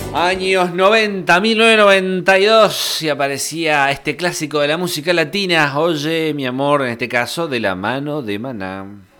Años 90, 1992, y aparecía este clásico de la música latina, Oye, mi amor, en este caso, de la mano de Maná.